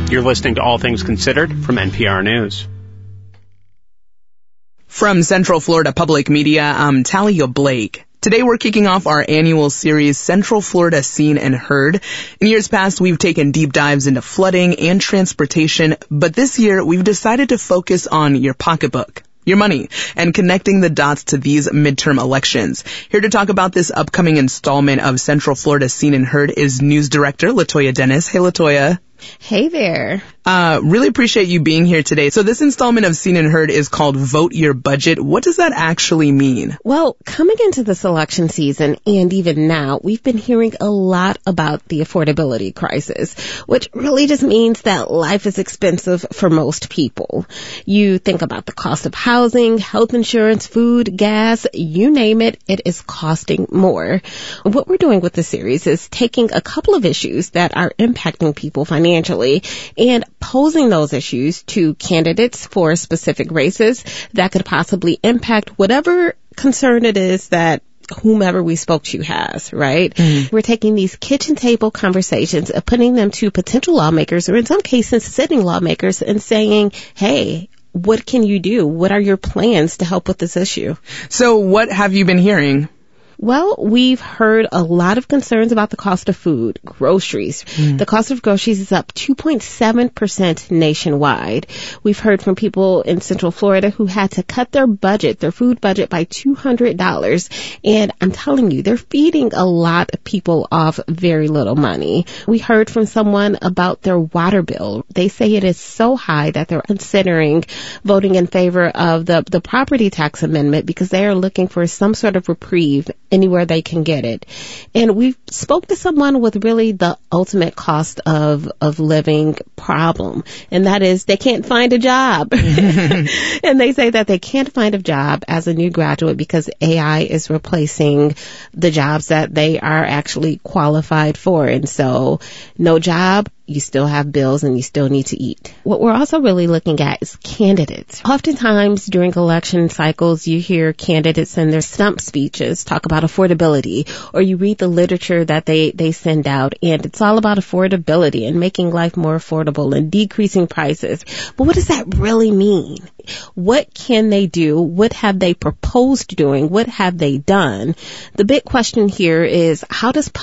You're listening to All Things Considered from NPR News. From Central Florida Public Media, I'm Talia Blake. Today we're kicking off our annual series, Central Florida Seen and Heard. In years past, we've taken deep dives into flooding and transportation, but this year we've decided to focus on your pocketbook, your money, and connecting the dots to these midterm elections. Here to talk about this upcoming installment of Central Florida Seen and Heard is News Director Latoya Dennis. Hey, Latoya. Hey there. Really appreciate you being here today. So this installment of Seen and Heard is called Vote Your Budget. What does that actually mean? Well, coming into this election season and even now, we've been hearing a lot about the affordability crisis, which really just means that life is expensive for most people. You think about the cost of housing, health insurance, food, gas, you name it, it is costing more. What we're doing with the series is taking a couple of issues that are impacting people financially and posing those issues to candidates for specific races that could possibly impact whatever concern it is that whomever we spoke to has, right? Mm-hmm. We're taking these kitchen table conversations and putting them to potential lawmakers, or in some cases sitting lawmakers, and saying, hey, what can you do? What are your plans to help with this issue? So what have you been hearing? Well, we've heard a lot of concerns about the cost of food, groceries. The cost of groceries is up 2.7% nationwide. We've heard from people in Central Florida who had to cut their budget, their food budget, by $200. And I'm telling you, they're feeding a lot of people off very little money. We heard from someone about their water bill. They say it is so high that they're considering voting in favor of the property tax amendment because they are looking for some sort of reprieve anywhere they can get it. And we spoke to someone with really the ultimate cost of living problem, and that is they can't find a job. And they say that they can't find a job as a new graduate because AI is replacing the jobs that they are actually qualified for. And so no job, you still have bills and you still need to eat. What we're also really looking at is candidates. Oftentimes during election cycles, you hear candidates in their stump speeches talk about affordability, or you read the literature that they send out, and it's all about affordability and making life more affordable and decreasing prices. But what does that really mean? What can they do? What have they proposed doing? What have they done? The big question here is, how does